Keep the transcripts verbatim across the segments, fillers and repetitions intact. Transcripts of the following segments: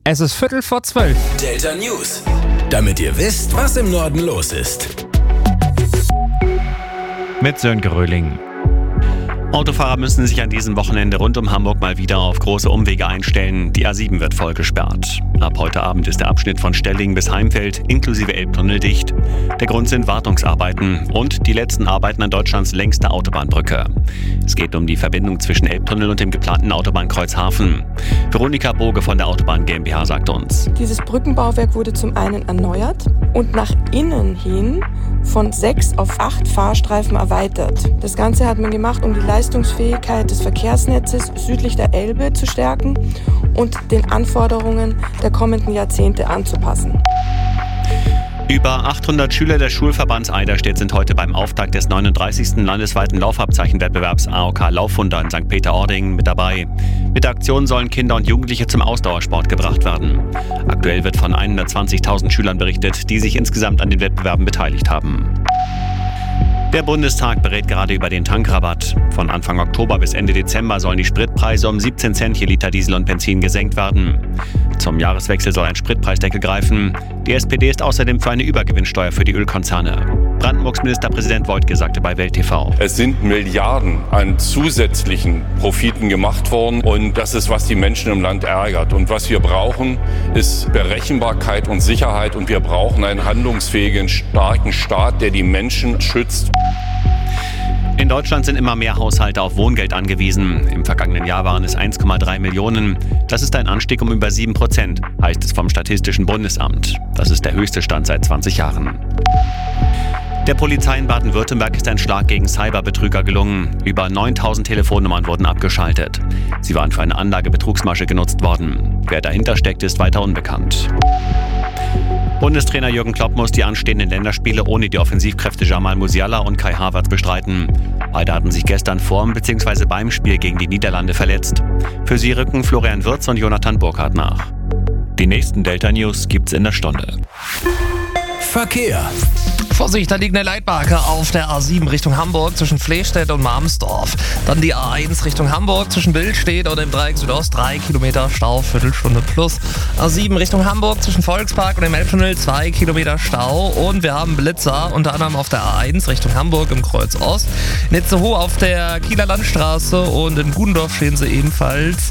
Es ist Viertel vor zwölf. Delta News. Damit ihr wisst, was im Norden los ist. Mit Sönke Röhling. Autofahrer müssen sich an diesem Wochenende rund um Hamburg mal wieder auf große Umwege einstellen. Die A sieben wird voll gesperrt. Ab heute Abend ist der Abschnitt von Stellingen bis Heimfeld inklusive Elbtunnel dicht. Der Grund sind Wartungsarbeiten und die letzten Arbeiten an Deutschlands längster Autobahnbrücke. Es geht um die Verbindung zwischen Elbtunnel und dem geplanten Autobahnkreuz Hafen. Veronika Boge von der Autobahn GmbH sagt uns: Dieses Brückenbauwerk wurde zum einen erneuert und nach innen hin von sechs auf acht Fahrstreifen erweitert. Das Ganze hat man gemacht, um die Leistungsfähigkeit des Verkehrsnetzes südlich der Elbe zu stärken und den Anforderungen der kommenden Jahrzehnte anzupassen. Über achthundert Schüler des Schulverbands Eiderstedt sind heute beim Auftakt des neununddreißigsten landesweiten Laufabzeichenwettbewerbs A O K Laufwunder in Sankt Peter-Ording mit dabei. Mit der Aktion sollen Kinder und Jugendliche zum Ausdauersport gebracht werden. Aktuell wird von hundertzwanzigtausend Schülern berichtet, die sich insgesamt an den Wettbewerben beteiligt haben. Der Bundestag berät gerade über den Tankrabatt. Von Anfang Oktober bis Ende Dezember sollen die Spritpreise um siebzehn Cent je Liter Diesel und Benzin gesenkt werden. Zum Jahreswechsel soll ein Spritpreisdeckel greifen. Die S P D ist außerdem für eine Übergewinnsteuer für die Ölkonzerne. Brandenburgs Ministerpräsident Woidke sagte bei Welt T V: Es sind Milliarden an zusätzlichen Profiten gemacht worden und das ist, was die Menschen im Land ärgert. Und was wir brauchen, ist Berechenbarkeit und Sicherheit und wir brauchen einen handlungsfähigen, starken Staat, der die Menschen schützt. In Deutschland sind immer mehr Haushalte auf Wohngeld angewiesen. Im vergangenen Jahr waren es eins Komma drei Millionen. Das ist ein Anstieg um über sieben Prozent, heißt es vom Statistischen Bundesamt. Das ist der höchste Stand seit zwanzig Jahren. Der Polizei in Baden-Württemberg ist ein Schlag gegen Cyberbetrüger gelungen. Über neuntausend Telefonnummern wurden abgeschaltet. Sie waren für eine Anlagebetrugsmasche genutzt worden. Wer dahinter steckt, ist weiter unbekannt. Bundestrainer Jürgen Klopp muss die anstehenden Länderspiele ohne die Offensivkräfte Jamal Musiala und Kai Havertz bestreiten. Beide hatten sich gestern vorm bzw. beim Spiel gegen die Niederlande verletzt. Für sie rücken Florian Wirtz und Jonathan Burkhardt nach. Die nächsten Delta News gibt's in der Stunde. Verkehr. Vorsicht, da liegt eine Leitmarke auf der A sieben Richtung Hamburg zwischen Flehstedt und Marmsdorf. Dann die A eins Richtung Hamburg zwischen Billstedt und dem Dreieck Südost, drei Kilometer Stau, Viertelstunde plus. A sieben Richtung Hamburg zwischen Volkspark und dem Elbtunnel, zwei Kilometer Stau. Und wir haben Blitzer, unter anderem auf der A eins Richtung Hamburg im Kreuz Ost. In Itzehoe auf der Kieler Landstraße und in Gudendorf stehen sie ebenfalls.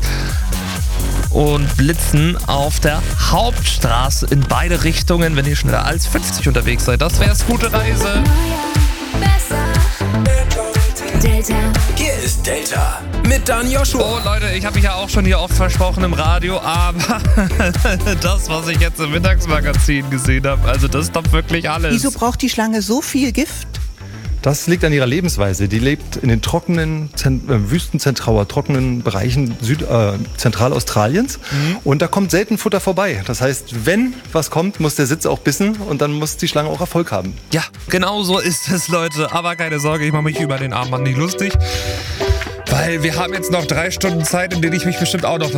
Und blitzen auf der Hauptstraße in beide Richtungen, wenn ihr schneller als fünfzig unterwegs seid. Das wär's, gute Reise. Delta. Hier ist Delta mit Dan Joshua. Oh Leute, ich habe mich ja auch schon hier oft versprochen im Radio, aber das, was ich jetzt im Mittagsmagazin gesehen habe, also das toppt wirklich alles. Wieso braucht die Schlange so viel Gift? Das liegt an ihrer Lebensweise. Die lebt in den trockenen, Zent- äh, Wüstenzentrauer, trockenen Bereichen Süd- äh, Zentralaustraliens. Mhm. Und da kommt selten Futter vorbei. Das heißt, wenn was kommt, muss der Sitz auch bissen und dann muss die Schlange auch Erfolg haben. Ja, genau so ist es, Leute. Aber keine Sorge, ich mache mich über den armen Mann nicht lustig. Weil wir haben jetzt noch drei Stunden Zeit, in denen ich mich bestimmt auch noch